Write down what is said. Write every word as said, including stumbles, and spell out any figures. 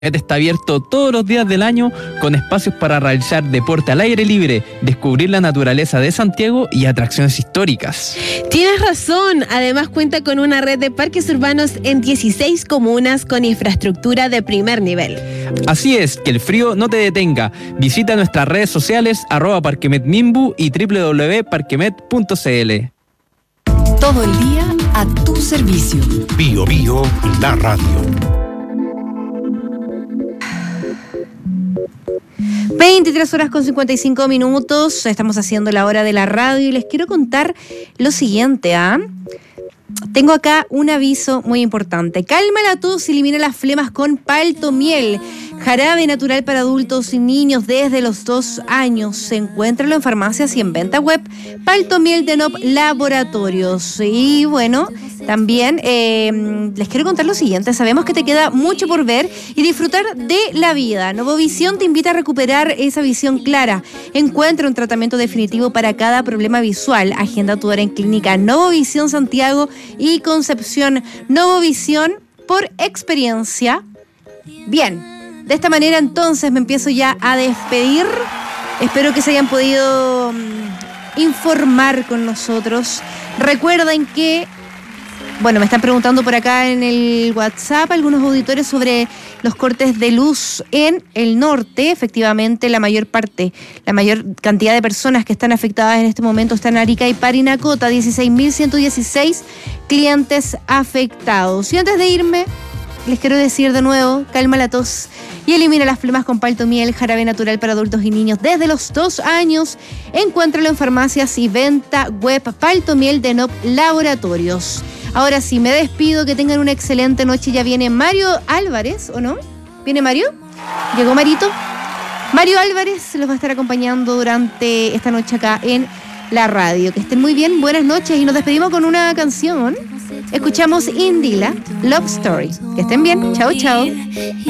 Está abierto todos los días del año con espacios para realizar deporte al aire libre, descubrir la naturaleza de Santiago y atracciones históricas. Tienes razón, además cuenta con una red de parques urbanos en dieciséis comunas con infraestructura de primer nivel. Así es, que el frío no te detenga. Visita nuestras redes sociales arroba parquemetmimbu y doble u doble u doble u punto parquemet punto c l. Todo el día a tu servicio. Bio Bio, la radio. veintitrés horas con cincuenta y cinco minutos, estamos haciendo la hora de la radio y les quiero contar lo siguiente, ¿ah? ¿eh? Tengo acá un aviso muy importante. Calma la tos y elimina las flemas con Paltomiel, jarabe natural para adultos y niños desde los dos años. Encuéntralo en farmacias y en venta web. Paltomiel de Nop Laboratorios. Y bueno, también eh, les quiero contar lo siguiente. Sabemos que te queda mucho por ver y disfrutar de la vida. Novovisión te invita a recuperar esa visión clara. Encuentra un tratamiento definitivo para cada problema visual. Agenda tu hora en Clínica Novovisión Santiago y Concepción. Novovisión por experiencia. Bien, de esta manera entonces me empiezo ya a despedir. Espero que se hayan podido um, informar con nosotros. Recuerden que, bueno, me están preguntando por acá en el WhatsApp algunos auditores sobre los cortes de luz en el norte. Efectivamente, la mayor parte, la mayor cantidad de personas que están afectadas en este momento están en Arica y Parinacota, dieciséis mil ciento dieciséis clientes afectados. Y antes de irme, les quiero decir de nuevo, calma la tos y elimina las flemas con Paltomiel, jarabe natural para adultos y niños desde los dos años. Encuéntralo en farmacias y venta web. Paltomiel de Nop Laboratorios. Ahora sí, me despido, que tengan una excelente noche. Ya viene Mario Álvarez, ¿o no? ¿Viene Mario? ¿Llegó Marito? Mario Álvarez los va a estar acompañando durante esta noche acá en la radio. Que estén muy bien, buenas noches y nos despedimos con una canción. Escuchamos Indila, Love Story. Que estén bien, chao, chao.